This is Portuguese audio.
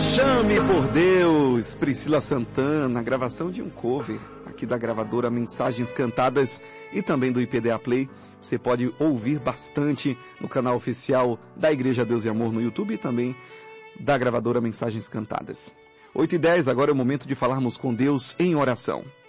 Chame por Deus, Priscila Santana, gravação de um cover aqui da gravadora Mensagens Cantadas e também do IPDA Play. Você pode ouvir bastante no canal oficial da Igreja Deus e Amor no YouTube e também da gravadora Mensagens Cantadas. 8h10, agora é o momento de falarmos com Deus em oração.